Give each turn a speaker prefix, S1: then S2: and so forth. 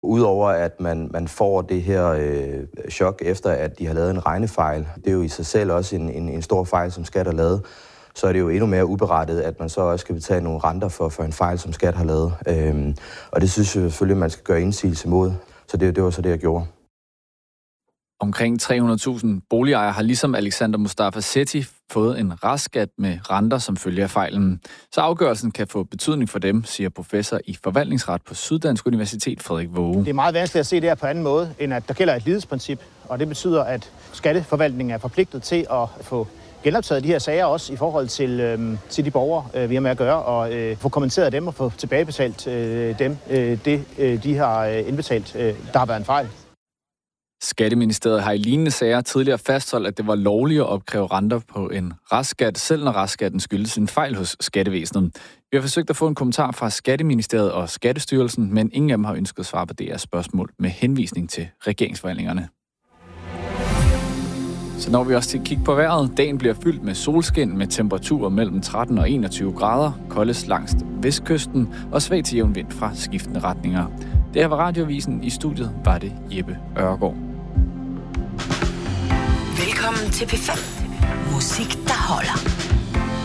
S1: Udover at man får det her chok efter, at de har lavet en regnefejl, det er jo i sig selv også en stor fejl, som Skat har lavet, så er det jo endnu mere uberettet, at man så også skal betale nogle renter for en fejl, som Skat har lavet. Og det synes jeg selvfølgelig, man skal gøre indsigelse mod. Så det var så det, jeg gjorde.
S2: Omkring 300.000 boligejere har ligesom Alexander Mustafa Sethi fået en restskat med renter som følge af fejlen. Så afgørelsen kan få betydning for dem, siger professor i forvaltningsret på Syddansk Universitet Frederik Waage.
S3: Det er meget vanskeligt at se det her på anden måde, end at der gælder et lighedsprincip, og det betyder, at skatteforvaltningen er forpligtet til at få genoptaget de her sager også i forhold til de borgere, vi har med at gøre, og få kommenteret dem og få tilbagebetalt dem de har indbetalt, der har været en fejl.
S2: Skatteministeriet har i lignende sager tidligere fastholdt, at det var lovligt at opkræve renter på en restskat, selv når restskatten skyldes en fejl hos skattevæsenet. Vi har forsøgt at få en kommentar fra Skatteministeriet og Skattestyrelsen, men ingen af dem har ønsket at svare på deres spørgsmål med henvisning til regeringsforhandlingerne. Så når vi også til at kigge på vejret. Dagen bliver fyldt med solskin med temperaturer mellem 13 og 21 grader, koldest langs vestkysten og svag til jævn vind fra skiftende retninger. Det her var Radioavisen. I studiet var det Jeppe Ørgaard.
S4: Velkommen til P5. Musik, der holder.